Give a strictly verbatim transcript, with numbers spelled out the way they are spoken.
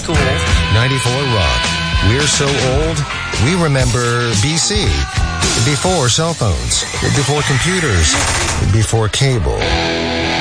school. ninety-four Rock. We're so old, we remember B C. Before cell phones. Before computers. Before cable.